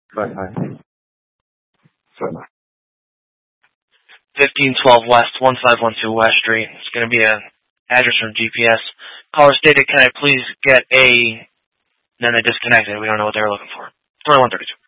Bye. 1512 West, 1512 West Street. It's going to be an address from GPS. Caller stated, can I please get a... Then they disconnected. We don't know what they were looking for. 2132.